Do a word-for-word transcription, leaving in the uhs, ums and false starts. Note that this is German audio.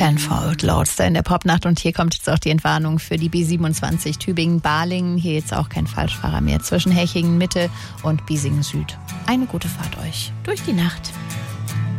Tenfold Lordster in der Popnacht und hier kommt jetzt auch die Entwarnung für die B siebenundzwanzig Tübingen-Balingen. Hier jetzt auch kein Falschfahrer mehr zwischen Hechingen Mitte und Biesingen Süd. Eine gute Fahrt euch durch die Nacht.